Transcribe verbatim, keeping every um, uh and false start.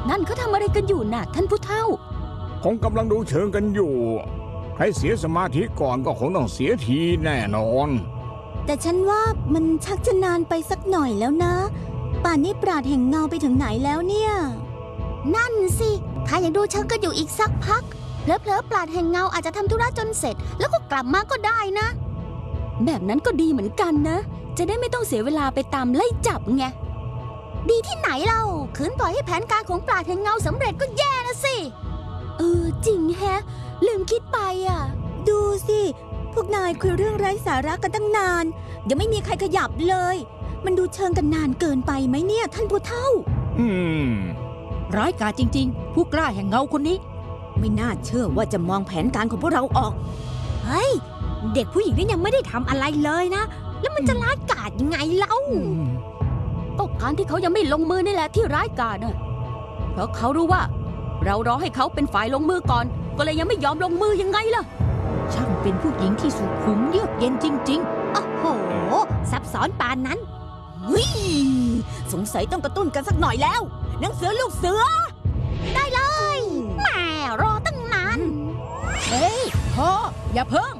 นั่นเขาทำอะไรกันอยู่น่ะท่านผู้เฒ่าคงกำลังดูเชิงกันอยู่ใครเสียสมาธิก่อนก็คงต้องเสียทีแน่นอนแต่ฉันว่ามันชักจะนานไปสักหน่อยแล้วนะป่านนี้ปราดแห่งเงาไปถึงไหนแล้วเนี่ยนั่นสิถ้ายังดูเชิงกันอยู่อีกสักพักเพลอๆปราดแห่งเงาอาจจะทำธุระจนเสร็จแล้วก็กลับมาก็ได้นะแบบนั้นก็ดีเหมือนกันนะจะได้ไม่ต้องเสียเวลาไปตามไล่จับไงดีที่ไหนเล่าขืนปล่อยให้แผนการของปราดแห่งเงาสำเร็จก็แย่นะสิเออจริงแฮะลืมคิดไปอ่ะดูสิพวกนายคุยเรื่องไร้สาระกันตั้งนานยังไม่มีใครขยับเลยมันดูเชิงกันนานเกินไปไหมเนี่ยท่านผู้เฒ่าอืมร้ายกาจจริงๆผู้กล้าแห่งเงาคนนี้ไม่น่าเชื่อว่าจะมองแผนการของพวกเราออกเฮ้ยเด็กผู้หญิงนี่ยังไม่ได้ทำอะไรเลยนะแล้วมันจะร้ายกาจยังไงเล่าก็การที่เขายังไม่ลงมือนี่แหละที่ร้ายกาจน่ะเพราะเขารู้ว่าเรารอให้เขาเป็นฝ่ายลงมือก่อนก็เลยยังไม่ยอมลงมือยังไงล่ะช่างเป็นผู้หญิงที่สุขุมเยือกเย็นจริงๆโอ้โหซับซ้อนปานนั้นเฮ้ยสงสัยต้องกระตุ้นกันสักหน่อยแล้วหนังเสือลูกเสือได้เลยแหมรอตั้งนานเฮ้ยพ่ออย่าเพิ่ง